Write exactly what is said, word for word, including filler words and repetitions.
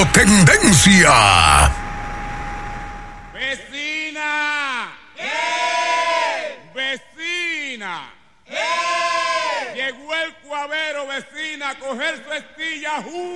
Radio Tendencia. ¡Vecina! ¡Eh! ¡Vecina! ¡Eh! Llegó el cuavero, vecina, a coger su estilla.